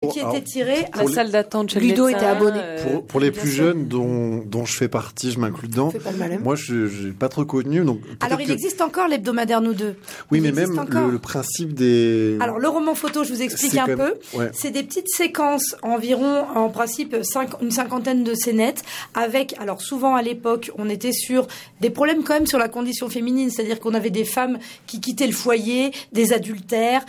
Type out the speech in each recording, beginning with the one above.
qui était tiré à la salle d'attente chez Ludo était abonné. Pour les plus jeunes dont je fais partie, je m'inclus dedans. Moi, je n'ai pas trop connu. Donc alors, il existe encore l'hebdomadaire Nous Deux. Oui, mais même le principe des... Alors, le roman photo, je vous explique un peu. Ouais. C'est des petites séquences, environ, en principe, une cinquantaine de scénettes, avec, alors souvent à l'époque, on était sur des problèmes quand même sur la condition féminine, c'est-à-dire qu'on avait des femmes qui quittaient le foyer, des adultères,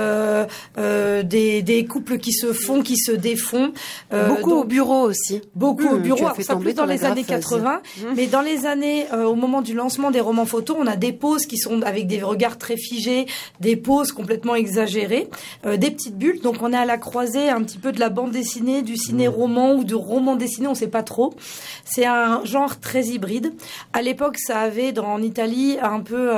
des couples qui se font, qui se défont. Beaucoup au bureau aussi. Beaucoup au bureau, ça plus dans les années 80. Mais dans les années, au moment du lancement des romans photos, on a des poses qui sont avec des regards très figés, des poses complètement exagérées, des petites bulles. Donc on est à la croisée un petit peu de la bande dessinée, du ciné-roman ou du roman dessiné, on sait pas trop. C'est un genre très hybride. À l'époque, ça avait en Italie un peu...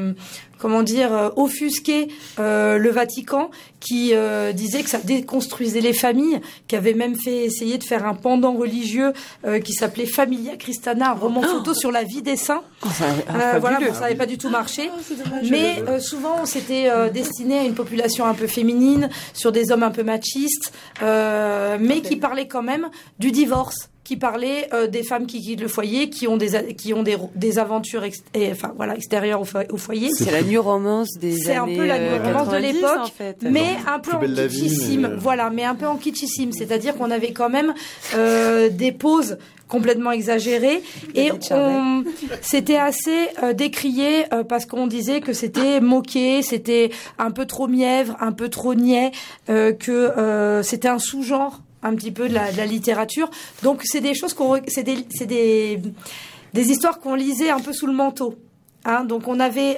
offusquer le Vatican, qui disait que ça déconstruisait les familles, qui avait même essayer de faire un pendant religieux qui s'appelait Familia Christiana, un roman photo sur la vie des saints. Ça n'avait pas du tout marché. Mais souvent, c'était destiné à une population un peu féminine, sur des hommes un peu machistes, mais qui parlait quand même du divorce, qui parlait des femmes qui quittent le foyer, qui ont des aventures extérieures au foyer. C'est la new romance des années 90. C'est un peu la new romance de l'époque, en fait. Mais un peu en kitschissime. Voilà, mais un peu en kitschissime. C'est-à-dire qu'on avait quand même des poses complètement exagérées et c'était assez décrié parce qu'on disait que c'était moqué, c'était un peu trop mièvre, un peu trop niais, que c'était un sous-genre un petit peu de la littérature. Donc c'est des choses c'est des histoires qu'on lisait un peu sous le manteau. Hein, donc on avait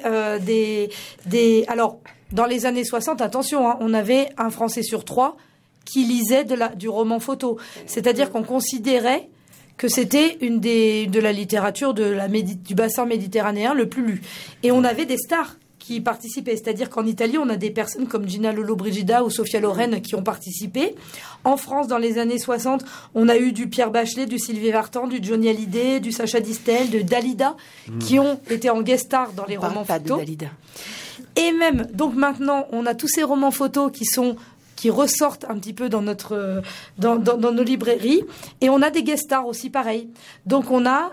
alors dans les années 60, attention, hein, on avait un Français sur 3 qui lisait du roman photo. C'est-à-dire qu'on considérait que c'était de la littérature du bassin méditerranéen le plus lu. Et on avait des stars qui participaient. C'est-à-dire qu'en Italie, on a des personnes comme Gina Lollobrigida ou Sophia Loren qui ont participé. En France, dans les années 60, on a eu du Pierre Bachelet, du Sylvie Vartan, du Johnny Hallyday, du Sacha Distel, de Dalida, qui ont été en guest star dans les romans photos. Et même, donc maintenant, on a tous ces romans photos qui ressortent un petit peu dans nos librairies, et on a des guest stars aussi pareil. Donc on a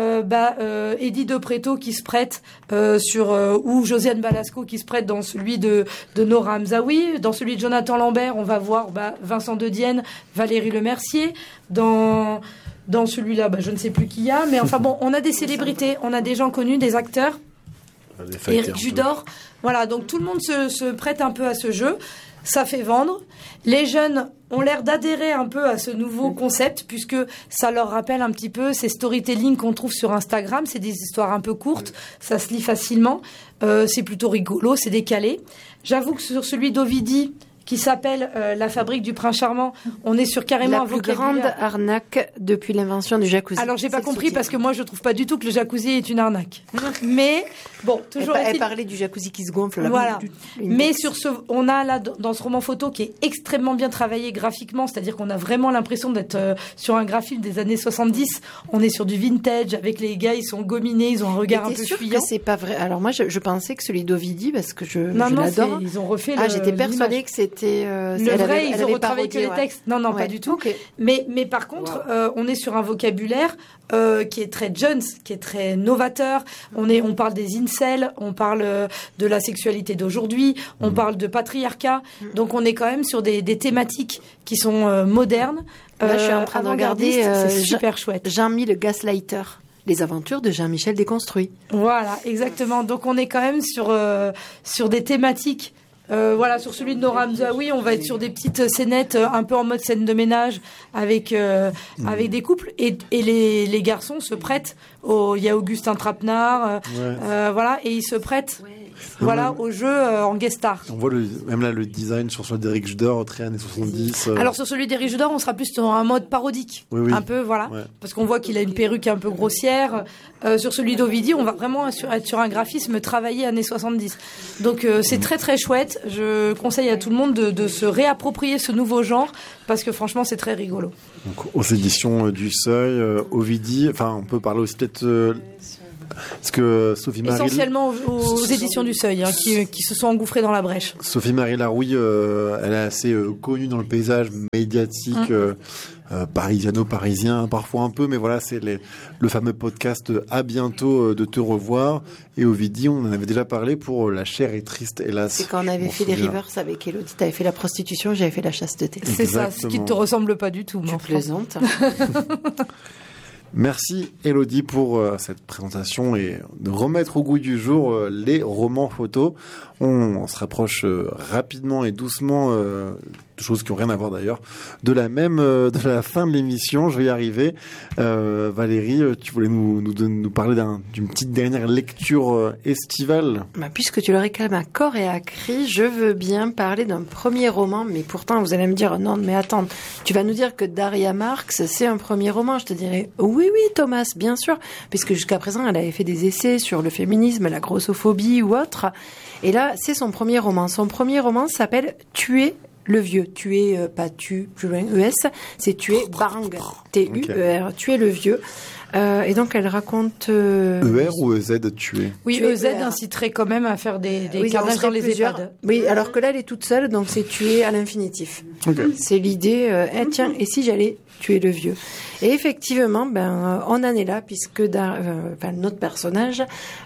Eddie De Pretto qui se prête ou Josiane Balasco qui se prête dans celui de Nora Hamzaoui, dans celui de Jonathan Lambert on va voir Vincent De Dienne, Valérie Lemercier, dans celui-là je ne sais plus qui y a, mais enfin bon, on a des célébrités, on a des gens connus, des acteurs, Éric Judor, voilà, donc tout le monde se prête un peu à ce jeu. Ça fait vendre. Les jeunes ont l'air d'adhérer un peu à ce nouveau concept, puisque ça leur rappelle un petit peu ces storytelling qu'on trouve sur Instagram. C'est des histoires un peu courtes, ça se lit facilement, c'est plutôt rigolo, c'est décalé. J'avoue que sur celui d'Ovidie, qui s'appelle La Fabrique du Prince Charmant, on est sur carrément la plus grande arnaque depuis l'invention du jacuzzi. Alors j'ai pas compris parce que moi je trouve pas du tout que le jacuzzi est une arnaque. Mais bon, toujours elle parlait du jacuzzi qui se gonfle. Voilà. Mais on a là dans ce roman photo qui est extrêmement bien travaillé graphiquement, c'est-à-dire qu'on a vraiment l'impression d'être sur un graphisme des années 70. On est sur du vintage avec les gars, ils sont gominés, ils ont un regard un peu fuyant. Que c'est pas vrai. Alors moi je pensais que celui d'Ovidie, parce que je l'adore. Ils ont refait j'étais persuadée que c'était le vrai, ils ont retravaillé que les textes. Non, pas du tout. Okay. Mais par contre, on est sur un vocabulaire qui est très Jones, qui est très novateur. On parle des incels, on parle de la sexualité d'aujourd'hui, on parle de patriarcat. Donc on est quand même sur des thématiques qui sont modernes. Là, je suis en train de regarder. C'est super chouette. Jean-Mi le Gaslighter. Les aventures de Jean-Michel Déconstruit. Voilà, exactement. Donc on est quand même sur des thématiques. Sur celui de Nora Hamzaoui, on va être sur des petites scénettes un peu en mode scène de ménage avec des couples et les garçons se prêtent il y a Augustin Trapenard, et ils se prêtent au jeu en guest star. On voit même là le design sur celui d'Éric Judor très années 70. Alors sur celui d'Éric Judor, on sera plus sur un mode parodique, un peu parce qu'on voit qu'il a une perruque un peu grossière. Sur celui d'Ovidie, on va vraiment être sur un graphisme travaillé années 70. Donc c'est très très chouette. Je conseille à tout le monde de se réapproprier ce nouveau genre parce que franchement c'est très rigolo. Donc aux éditions du Seuil, Ovidie, on peut parler aussi peut-être Parce que Sophie-Marie... Essentiellement aux éditions du Seuil, qui se sont engouffrées dans la brèche. Sophie-Marie Larouille, elle est assez connue dans le paysage médiatique parisien, parfois un peu, mais voilà, c'est le fameux podcast À bientôt de te revoir. Et Ovidie, on en avait déjà parlé pour La chair est triste, hélas. C'est quand on avait fait les Rivers avec Elodie, t'avais fait la prostitution, j'avais fait la chasteté. C'est ça, ce qui ne te ressemble pas du tout. Tu plaisantes. Merci Elodie pour cette présentation et de remettre au goût du jour les romans photos. On se rapproche rapidement et doucement, choses qui n'ont rien à voir d'ailleurs, de la fin de l'émission. Je vais y arriver. Valérie, tu voulais nous parler d'une petite dernière lecture estivale. Puisque tu le réclames à corps et à cri, je veux bien parler d'un premier roman, mais pourtant vous allez me dire, non mais attends, tu vas nous dire que Daria Marx, c'est un premier roman. Je te dirais, oui Thomas, bien sûr, puisque jusqu'à présent elle avait fait des essais sur le féminisme, la grossophobie ou autre. Et là, c'est son premier roman. Son premier roman s'appelle Tuer le vieux. Tuer, pas tu, plus loin, ES, c'est Tuer, bang, T-U-E-R, Tuer le vieux. Et donc, elle raconte... ER ou EZ, tuer? Oui, EZ inciterait quand même à faire des carnages dans les EHPAD. Oui, alors que là, elle est toute seule, donc c'est tuer à l'infinitif. Okay. C'est l'idée, tiens, et si j'allais tuer le vieux? Et effectivement, on en est là, puisque notre personnage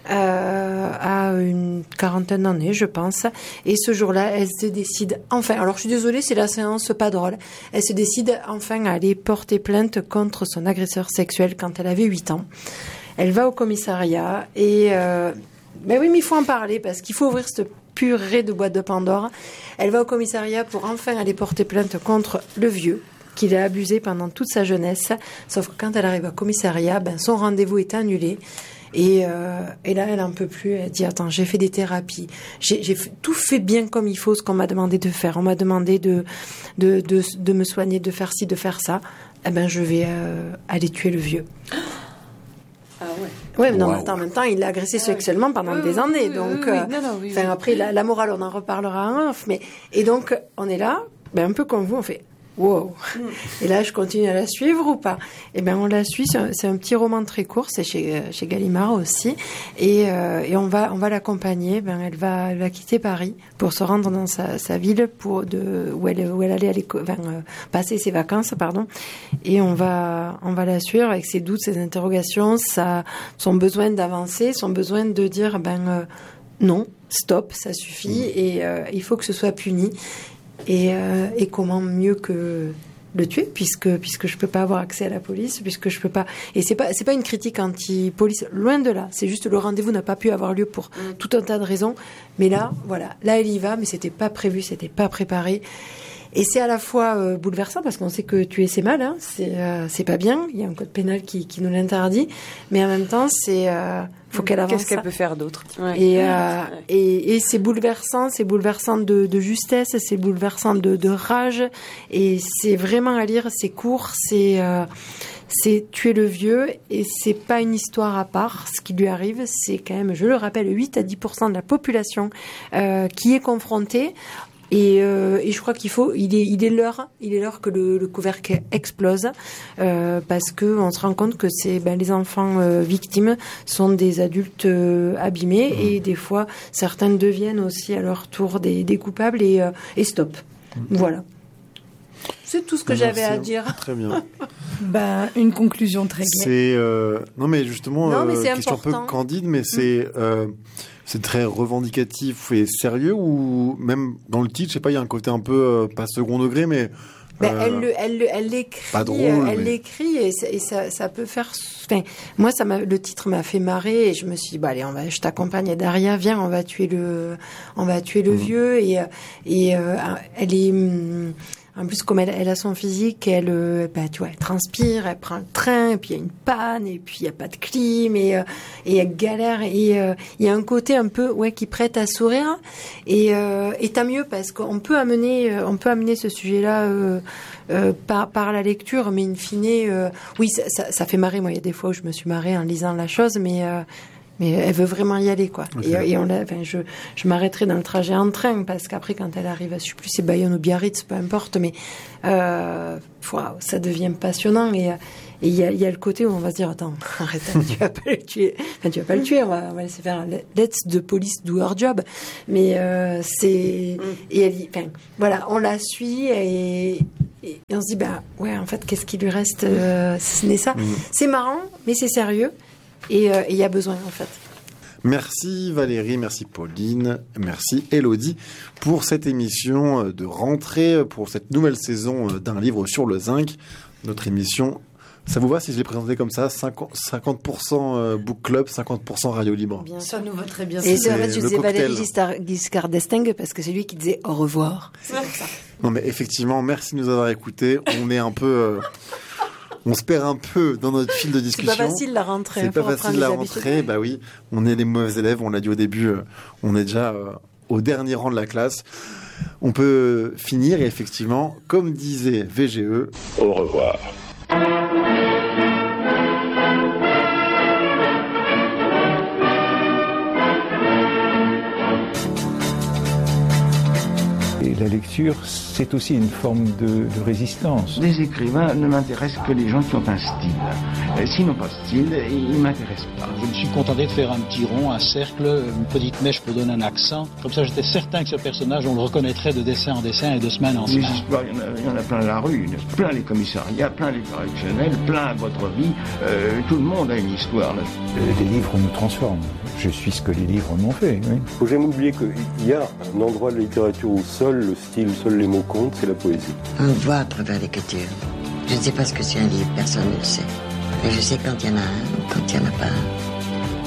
a une quarantaine d'années, je pense, et ce jour-là, elle se décide, enfin, alors je suis désolée, c'est la séance pas drôle, elle se décide enfin à aller porter plainte contre son agresseur sexuel quand elle avait 8 ans. Elle va au commissariat et... oui, mais il faut en parler, parce qu'il faut ouvrir cette purée de boîte de Pandore. Elle va au commissariat pour enfin aller porter plainte contre le vieux, qu'il a abusé pendant toute sa jeunesse. Sauf que quand elle arrive au commissariat, son rendez-vous est annulé. Et là, elle en peut plus. Elle dit, attends, j'ai fait des thérapies. J'ai tout fait bien comme il faut, ce qu'on m'a demandé de faire. On m'a demandé de me soigner, de faire ci, de faire ça. Je vais aller tuer le vieux. Ah ouais. Ouais, mais non, mais attends, en même temps, il l'a agressé sexuellement pendant des années. Donc, après, la morale, on en reparlera en off. Et donc, on est là, un peu comme vous, on fait... Wow. Et là, je continue à la suivre ou pas? On la suit. C'est un petit roman très court. C'est chez Gallimard aussi. Et on va l'accompagner. Elle va quitter Paris pour se rendre dans sa ville où elle allait aller passer ses vacances, pardon. Et on va la suivre avec ses doutes, ses interrogations, son besoin d'avancer, son besoin de dire, non, stop, ça suffit et il faut que ce soit puni. Et comment mieux que le tuer, puisque je peux pas avoir accès à la police, puisque je peux pas. Et c'est pas une critique anti-police, loin de là. C'est juste le rendez-vous n'a pas pu avoir lieu pour tout un tas de raisons. Mais là, voilà, là elle y va, mais c'était pas prévu, c'était pas préparé. Et c'est à la fois bouleversant parce qu'on sait que tuer c'est mal, hein, c'est pas bien. Il y a un code pénal qui nous l'interdit, mais en même temps faut qu'elle avance. Qu'est-ce qu'elle peut faire d'autre? Ouais. Et c'est bouleversant de justesse, c'est bouleversant de rage, et c'est vraiment à lire. C'est court, c'est tuer le vieux, et c'est pas une histoire à part. Ce qui lui arrive, c'est quand même, je le rappelle, 8 à 10% de la population qui est confrontée. Et je crois il est l'heure que le couvercle explose, parce que on se rend compte que les enfants victimes sont des adultes abîmés, et des fois certains deviennent aussi à leur tour des coupables, et stop. Voilà. C'est tout ce que j'avais à dire. Très bien. Une conclusion très claire. Non mais justement, c'est question important. Un peu candide, mais c'est très revendicatif et sérieux, ou même dans le titre, je sais pas, il y a un côté un peu pas second degré, mais elle l'écrit, pas drôle, l'écrit, et ça peut faire. Moi, le titre m'a fait marrer, et je me suis dit, allez, je t'accompagne, Daria, viens, on va tuer le vieux, et elle est. En plus, comme elle a son physique, elle transpire, elle prend le train, et puis il y a une panne, et puis il y a pas de clim, et elle galère, et il y a un côté un peu, qui prête à sourire, et tant mieux, parce qu'on peut amener ce sujet-là, par la lecture, mais in fine, oui, ça fait marrer. Moi, il y a des fois où je me suis marrée en lisant la chose, mais Mais elle veut vraiment y aller, quoi. Okay. Et je m'arrêterai dans le trajet en train, parce qu'après, quand elle arrive, je sais plus, c'est Bayonne ou Biarritz, peu importe, mais ça devient passionnant. Et il y a le côté où on va se dire, attends, arrête, tu vas pas le tuer. Enfin, tu vas pas le tuer, on va laisser faire. Let the police do her job. Mais c'est... Et elle, voilà, on la suit et on se dit, en fait, qu'est-ce qui lui reste si ce n'est ça. C'est marrant, mais c'est sérieux. Et il y a besoin, en fait. Merci Valérie, merci Pauline, merci Élodie pour cette émission de rentrée, pour cette nouvelle saison d'un livre sur le zinc. Notre émission, ça vous va si je l'ai présenté comme ça, 50% book club, 50% radio libre? Bien, ça nous va très bien. Et c'est en fait, je disais Valérie Giscard d'Estaing parce que c'est lui qui disait au revoir. C'est pour ça. Non mais effectivement, merci de nous avoir écoutés. On est un peu... on se perd un peu dans notre fil de discussion. C'est pas facile la rentrée. C'est pas facile la rentrée. Bah oui, on est les mauvais élèves. On l'a dit au début. On est déjà au dernier rang de la classe. On peut finir et effectivement, comme disait VGE, au revoir. Et la lecture, c'est aussi une forme de résistance. Les écrivains ne m'intéressent que les gens qui ont un style. S'ils n'ont pas de style, ils ne m'intéressent pas. Je me suis contenté de faire un petit rond, un cercle, une petite mèche pour donner un accent. Comme ça, j'étais certain que ce personnage, on le reconnaîtrait de dessin en dessin et de semaine en semaine. Les histoires, il y en a plein la rue, plein les commissariats, plein les correctionnels, plein votre vie. Tout le monde a une histoire. Les livres nous transforment. Je suis ce que les livres m'ont fait. Oui. Faut jamais oublier qu'il y a un endroit de la littérature où seul le style, seuls les mots comptent, c'est la poésie. On voit à travers l'écriture. Je ne sais pas ce que c'est un livre, personne ne le sait. Mais je sais quand il y en a un ou quand il n'y en a pas un.